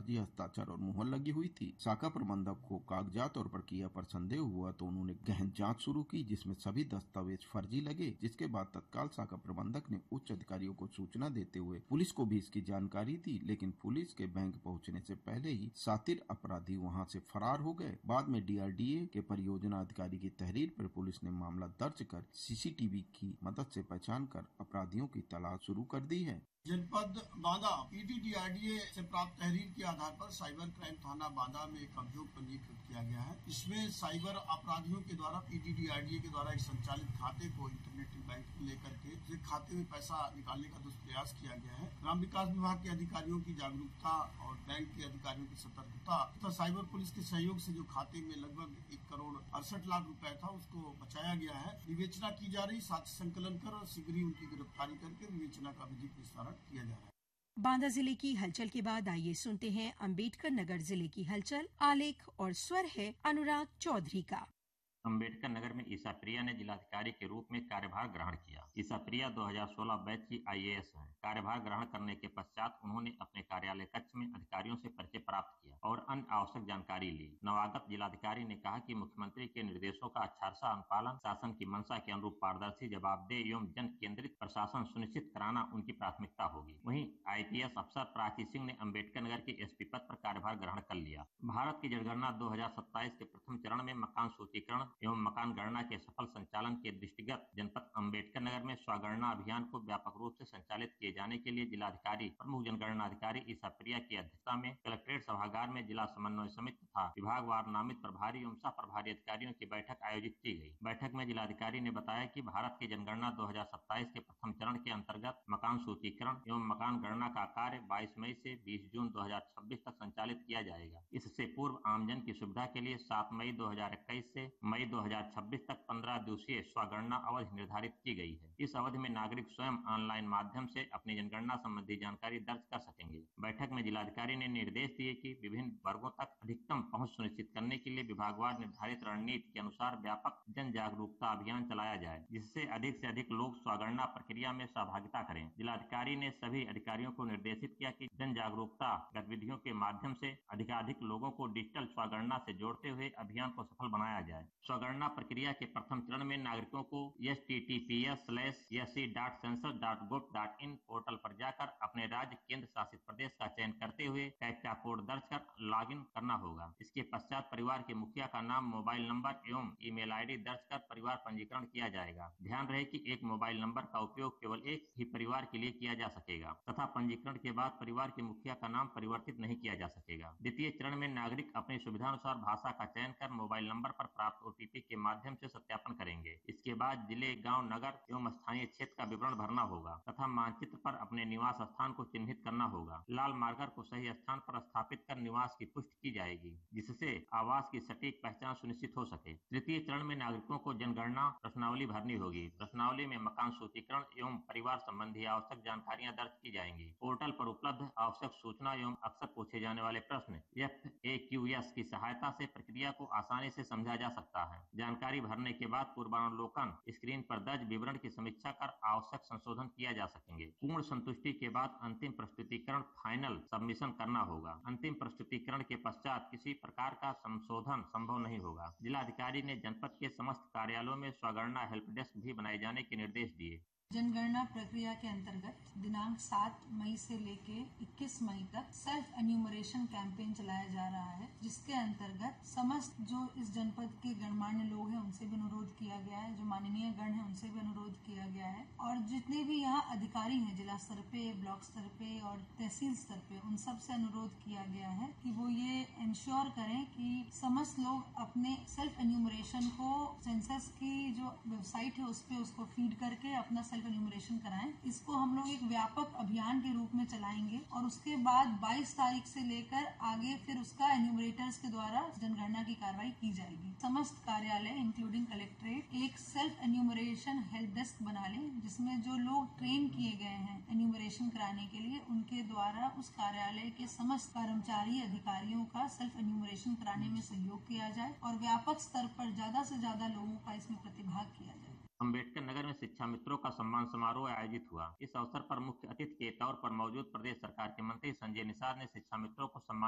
फर्जी हस्ताक्षर और मुहर लगी हुई थी। शाखा प्रबंधक को कागजात और प्रक्रिया पर संदेह हुआ तो उन्होंने गहन जांच शुरू की, जिसमें सभी दस्तावेज फर्जी लगे, जिसके बाद तत्काल शाखा प्रबंधक ने उच्च अधिकारियों को सूचना देते हुए पुलिस को भी इसकी जानकारी दी, लेकिन पुलिस के बैंक पहुंचने से पहले ही शातिर अपराधी वहां से फरार हो गए। बाद में DRDA के परियोजना अधिकारी की तहरीर पर पुलिस ने मामला दर्ज कर CCTV की मदद से पहचान कर अपराधियों की तलाश शुरू कर दी है। जनपद बांदा PTDRDA से प्राप्त तहरीर के आधार पर साइबर क्राइम थाना बांदा में एक अभियोग पंजीकृत किया गया है। इसमें साइबर अपराधियों के द्वारा PTDRDA के द्वारा एक संचालित खाते को इंटरनेट बैंक लेकर के खाते में पैसा निकालने का दुष्प्रयास किया गया है। ग्राम विकास विभाग के अधिकारियों की जागरूकता और बैंक के अधिकारियों की सतर्कता तथा साइबर पुलिस के सहयोग से जो खाते में लगभग 1,68,00,000 रुपए था उसको बचाया गया है। विवेचना की जा रही, साक्ष्य संकलन कर शीघ्र ही उनकी गिरफ्तारी करके विवेचना का विधिक निस्तारण किया जा रहा है। बांदा जिले की हलचल के बाद आइए सुनते हैं अम्बेडकर नगर जिले की हलचल। आलेख और स्वर है अनुराग चौधरी का। अम्बेडकर नगर में ईसा प्रिया ने जिलाधिकारी के रूप में कार्यभार ग्रहण किया। ईसा प्रिया 2016 बैच की IAS है। कार्यभार ग्रहण करने के पश्चात उन्होंने अपने कार्यालय कक्ष में अधिकारियों से परिचय प्राप्त किया और अन्य आवश्यक जानकारी ली। नवागत जिलाधिकारी ने कहा कि मुख्यमंत्री के निर्देशों का अक्षरशः अनुपालन, शासन की मंशा के अनुरूप पारदर्शी, जवाबदेह एवं जन केंद्रित प्रशासन सुनिश्चित कराना उनकी प्राथमिकता होगी। वहीं IPS अफसर प्राची सिंह ने अम्बेडकर नगर के SP पद पर कार्यभार ग्रहण कर लिया। भारत की जनगणना 2027 के प्रथम चरण में मकान सूचीकरण एवं मकान गणना के सफल संचालन के दृष्टिगत जनपद अम्बेडकर नगर में स्वगणना अभियान को व्यापक रूप से संचालित किए जाने के लिए जिलाधिकारी प्रमुख जनगणना अधिकारी ईसा प्रिया की अध्यक्षता में कलेक्ट्रेट सभागार में जिला समन्वय समिति तथा विभागवार नामित प्रभारी एवं सह प्रभारी अधिकारियों की बैठक आयोजित की गई। बैठक में जिलाधिकारी ने बताया कि भारत की जनगणना 2027 के प्रथम चरण के अंतर्गत मकान सूचीकरण एवं मकान गणना का कार्य 22 मई से 20 जून 2026 तक संचालित किया जाएगा। इससे पूर्व आमजन की सुविधा के लिए 7 मई 2021 से मई 2026 तक 15 दिवसीय स्वगणना अवधि निर्धारित की गई है। इस अवधि में नागरिक स्वयं ऑनलाइन माध्यम से अपनी जनगणना संबंधी जानकारी दर्ज कर सकेंगे। बैठक में जिलाधिकारी ने निर्देश दिए कि विभिन्न वर्गों तक अधिकतम पहुंच सुनिश्चित करने के लिए विभागवार निर्धारित रणनीति के अनुसार व्यापक जन जागरूकता अभियान चलाया जाए, जिससे अधिक से अधिक लोग स्वगणना प्रक्रिया में सहभागिता करें। जिलाधिकारी ने सभी अधिकारियों को निर्देशित किया कि जन जागरूकता गतिविधियों के माध्यम से अधिकाधिक लोगों को डिजिटल स्वगणना से जोड़ते हुए अभियान को सफल बनाया जाए। स्वगणना प्रक्रिया के प्रथम चरण में नागरिकों को https://se.census.gov.in पोर्टल पर जाकर अपने राज्य केंद्र शासित प्रदेश का चयन करते हुए कैप्चा कोड दर्ज कर लॉगिन करना होगा। इसके पश्चात परिवार के मुखिया का नाम, मोबाइल नंबर एवं ईमेल ID दर्ज कर परिवार पंजीकरण किया जाएगा। ध्यान रहे कि एक मोबाइल नंबर का उपयोग केवल एक ही परिवार के लिए किया जा सकेगा तथा पंजीकरण के बाद परिवार के मुखिया का नाम परिवर्तित नहीं किया जा सकेगा। द्वितीय चरण में नागरिक अपनी सुविधानुसार भाषा का चयन कर मोबाइल नंबर पर प्राप्त OTP के माध्यम से सत्यापन करेंगे। इसके बाद जिले, गांव, नगर एवं स्थानीय क्षेत्र का विवरण भरना होगा तथा मानचित्र पर अपने निवास स्थान को चिन्हित करना होगा। लाल मार्कर को सही स्थान पर स्थापित कर निवास की पुष्टि की जाएगी, जिससे आवास की सटीक पहचान सुनिश्चित हो सके। तृतीय चरण में नागरिकों को जनगणना प्रश्नावली भरनी होगी। प्रश्नावली में मकान सूचीकरण एवं परिवार संबंधी आवश्यक जानकारियां दर्ज की जाएंगी। पोर्टल पर उपलब्ध आवश्यक सूचना एवं अक्सर पूछे जाने वाले प्रश्न FAQs की सहायता से प्रक्रिया को आसानी से समझा जा सकता है। जानकारी भरने के बाद पूर्वावलोकन स्क्रीन पर दर्ज विवरण की समीक्षा कर आवश्यक संशोधन किया जा सकेंगे। पूर्ण संतुष्टि के बाद अंतिम प्रस्तुतिकरण फाइनल सबमिशन करना होगा। अंतिम प्रस्तुतिकरण के पश्चात किसी प्रकार का संशोधन संभव नहीं होगा। जिलाधिकारी ने जनपद के समस्त कार्यालयों में स्वगणना हेल्प डेस्क भी बनाए जाने के निर्देश दिए। जनगणना प्रक्रिया के अंतर्गत दिनांक 7 मई से लेके 21 मई तक सेल्फ एन्यूमरेशन कैंपेन चलाया जा रहा है, जिसके अंतर्गत समस्त जो इस जनपद के गणमान्य लोग हैं उनसे भी अनुरोध किया गया है, जो माननीय गण है उनसे भी अनुरोध किया गया है और जितने भी यहाँ अधिकारी हैं जिला स्तर पे, ब्लॉक स्तर पे और तहसील स्तर पे, उन सब से अनुरोध किया गया है कि वो ये इंश्योर करें कि समस्त लोग अपने सेल्फ एन्यूमरेशन को सेंसस की जो वेबसाइट है उस पे उसको फीड करके अपना एन्यूमरेशन कराएं। इसको हम लोग एक व्यापक अभियान के रूप में चलाएंगे और उसके बाद 22 तारीख से लेकर आगे फिर उसका एन्यूमरेटर्स के द्वारा जनगणना की कार्रवाई की जाएगी। समस्त कार्यालय इंक्लूडिंग कलेक्ट्रेट एक सेल्फ एन्यूमरेशन हेल्प डेस्क बना लें, जिसमें जो लोग ट्रेन किए गए हैं एन्यूमरेशन कराने के लिए उनके द्वारा उस कार्यालय के समस्त कर्मचारी अधिकारियों का सेल्फ एन्यूमरेशन कराने में सहयोग किया जाए और व्यापक स्तर पर ज्यादा से ज्यादा लोगों का इसमें प्रतिभाग किया जाए। अम्बेडकर नगर में शिक्षा मित्रों का सम्मान समारोह आयोजित हुआ। इस अवसर पर मुख्य अतिथि के तौर पर मौजूद प्रदेश सरकार के मंत्री संजय निषाद ने शिक्षा मित्रों को सम्मान